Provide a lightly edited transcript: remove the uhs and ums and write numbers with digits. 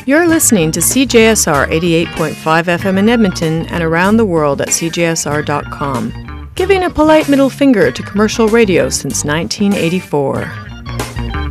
You're listening to CJSR 88.5 FM in Edmonton and around the world at cjsr.com, giving a polite middle finger to commercial radio since 1984.